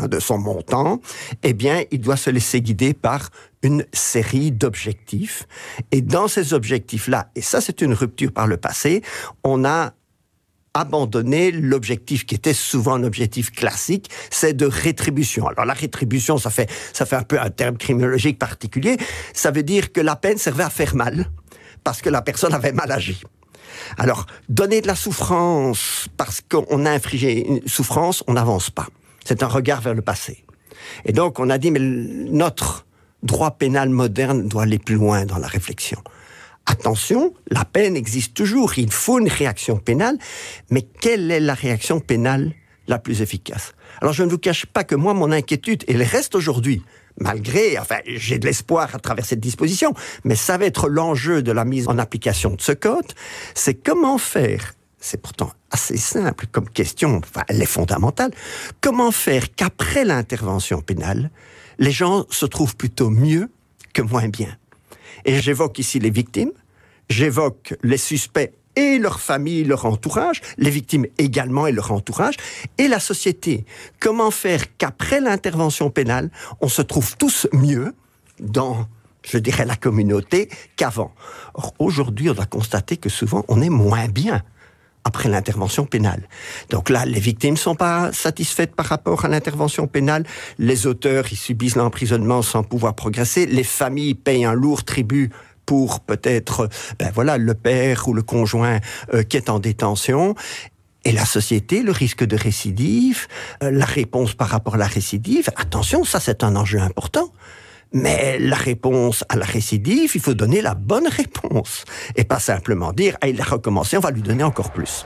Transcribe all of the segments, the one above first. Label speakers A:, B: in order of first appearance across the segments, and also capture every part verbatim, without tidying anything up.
A: hein, de son montant, eh bien, il doit se laisser guider par une série d'objectifs. Et dans ces objectifs-là, et ça c'est une rupture par le passé, on a abandonné l'objectif qui était souvent un objectif classique, c'est de rétribution. Alors la rétribution, ça fait, ça fait un peu un terme criminologique particulier, ça veut dire que la peine servait à faire mal, parce que la personne avait mal agi. Alors, donner de la souffrance parce qu'on a infligé une souffrance, on n'avance pas. C'est un regard vers le passé. Et donc, on a dit, mais notre droit pénal moderne doit aller plus loin dans la réflexion. Attention, la peine existe toujours, il faut une réaction pénale, mais quelle est la réaction pénale la plus efficace? Alors, je ne vous cache pas que moi, mon inquiétude, elle reste aujourd'hui, malgré, enfin, j'ai de l'espoir à travers cette disposition, mais ça va être l'enjeu de la mise en application de ce code, c'est comment faire, c'est pourtant assez simple comme question, enfin, elle est fondamentale, comment faire qu'après l'intervention pénale, les gens se trouvent plutôt mieux que moins bien. Et j'évoque ici les victimes, j'évoque les suspects et leur famille, leur entourage, les victimes également et leur entourage, et la société. Comment faire qu'après l'intervention pénale, on se trouve tous mieux dans, je dirais, la communauté qu'avant. Or, aujourd'hui, on doit constater que souvent, on est moins bien après l'intervention pénale. Donc là, les victimes ne sont pas satisfaites par rapport à l'intervention pénale, les auteurs, ils subissent l'emprisonnement sans pouvoir progresser, les familles payent un lourd tribut pour peut-être, ben voilà, le père ou le conjoint euh, qui est en détention. Et la société, le risque de récidive, euh, la réponse par rapport à la récidive, attention, ça c'est un enjeu important. Mais la réponse à la récidive, il faut donner la bonne réponse. Et pas simplement dire, ah, il a recommencé, on va lui donner encore plus.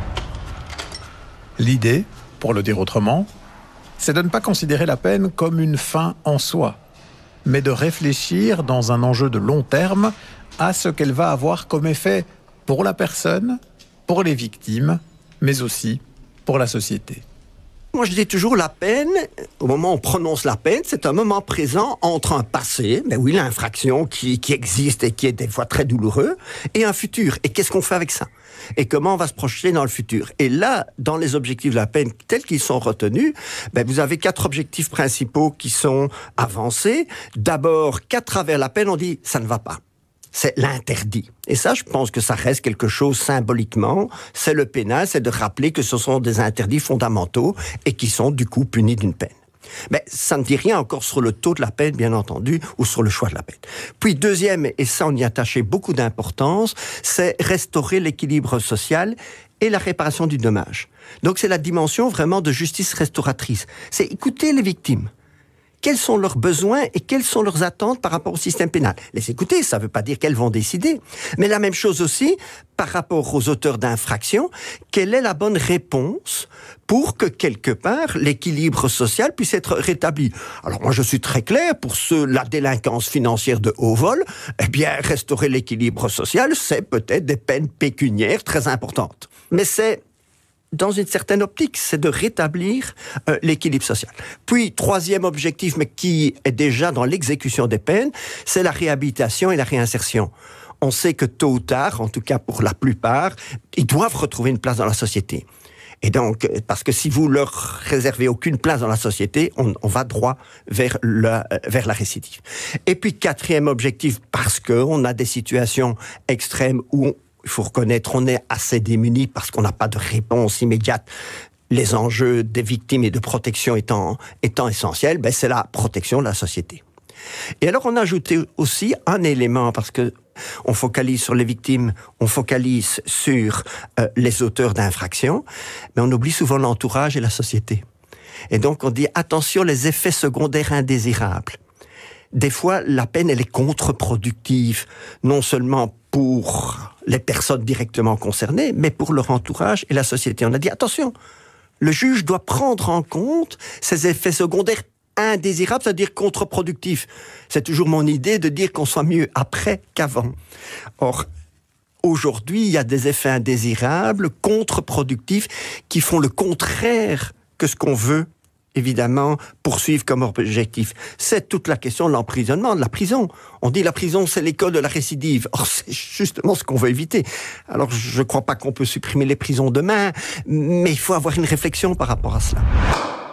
B: L'idée, pour le dire autrement, c'est de ne pas considérer la peine comme une fin en soi, mais de réfléchir dans un enjeu de long terme à ce qu'elle va avoir comme effet pour la personne, pour les victimes, mais aussi pour la société.
A: Moi, je dis toujours, la peine, au moment où on prononce la peine, c'est un moment présent entre un passé, ben oui, l'infraction qui, qui existe et qui est des fois très douloureux, et un futur. Et qu'est-ce qu'on fait avec ça? Et comment on va se projeter dans le futur? Et là, dans les objectifs de la peine tels qu'ils sont retenus, ben vous avez quatre objectifs principaux qui sont avancés. D'abord, qu'à travers la peine, on dit, ça ne va pas. C'est l'interdit. Et ça, je pense que ça reste quelque chose symboliquement. C'est le pénal, c'est de rappeler que ce sont des interdits fondamentaux et qui sont du coup punis d'une peine. Mais ça ne dit rien encore sur le taux de la peine, bien entendu, ou sur le choix de la peine. Puis deuxième, et ça on y attachait beaucoup d'importance, c'est restaurer l'équilibre social et la réparation du dommage. Donc c'est la dimension vraiment de justice restauratrice. C'est écouter les victimes. Quels sont leurs besoins et quelles sont leurs attentes par rapport au système pénal. Les écouter, ça ne veut pas dire qu'elles vont décider. Mais la même chose aussi par rapport aux auteurs d'infractions. Quelle est la bonne réponse pour que, quelque part, l'équilibre social puisse être rétabli? Alors moi, je suis très clair, pour ceux, la délinquance financière de haut vol, eh bien, restaurer l'équilibre social, c'est peut-être des peines pécuniaires très importantes. Mais c'est dans une certaine optique, c'est de rétablir euh, l'équilibre social. Puis, troisième objectif, mais qui est déjà dans l'exécution des peines, c'est la réhabilitation et la réinsertion. On sait que tôt ou tard, en tout cas pour la plupart, ils doivent retrouver une place dans la société. Et donc, parce que si vous leur réservez aucune place dans la société, on, on va droit vers, le, vers la récidive. Et puis, quatrième objectif, parce qu'on a des situations extrêmes où on, il faut reconnaître, on est assez démunis parce qu'on n'a pas de réponse immédiate. Les enjeux des victimes et de protection étant, étant essentiels, ben c'est la protection de la société. Et alors, on a ajouté aussi un élément, parce que on focalise sur les victimes, on focalise sur euh, les auteurs d'infractions, mais on oublie souvent l'entourage et la société. Et donc, on dit, attention, les effets secondaires indésirables. Des fois, la peine, elle est contre-productive, non seulement pour les personnes directement concernées, mais pour leur entourage et la société. On a dit, attention, le juge doit prendre en compte ces effets secondaires indésirables, c'est-à-dire contre-productifs. C'est toujours mon idée de dire qu'on soit mieux après qu'avant. Or, aujourd'hui, il y a des effets indésirables, contre-productifs, qui font le contraire que ce qu'on veut évidemment, poursuivre comme objectif. C'est toute la question de l'emprisonnement, de la prison. On dit la prison, c'est l'école de la récidive. Or, c'est justement ce qu'on veut éviter. Alors, je ne crois pas qu'on peut supprimer les prisons demain, mais il faut avoir une réflexion par rapport à cela.